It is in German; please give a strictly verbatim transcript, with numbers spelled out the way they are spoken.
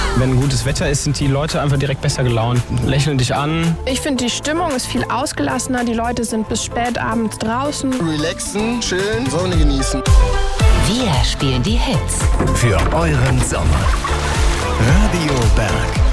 Wenn gutes Wetter ist, sind die Leute einfach direkt besser gelaunt, lächeln dich an. Ich finde, die Stimmung ist viel ausgelassener. Die Leute sind bis spät abends draußen. Relaxen, chillen, Sonne genießen. Wir spielen die Hits für euren Sommer. Radio Berg.